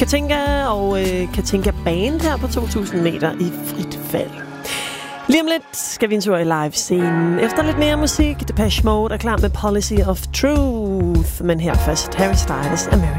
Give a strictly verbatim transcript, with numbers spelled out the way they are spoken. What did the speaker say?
Katinka og øh, Katinka Band her på to tusind meter i frit fald. Lige om lidt skal vi en tur i live-scenen. Efter lidt mere musik, Depeche Mode er klar med Policy of Truth. Men her først Harry Styles, American.